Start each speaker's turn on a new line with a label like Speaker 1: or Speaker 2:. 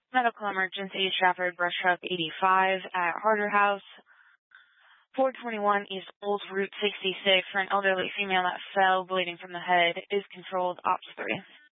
Speaker 1: Medical emergency, Stratford Brush Truck 85 at Harder House. 421 East Old Route 66 for an elderly female that fell bleeding from the head. Is controlled. Ops 3.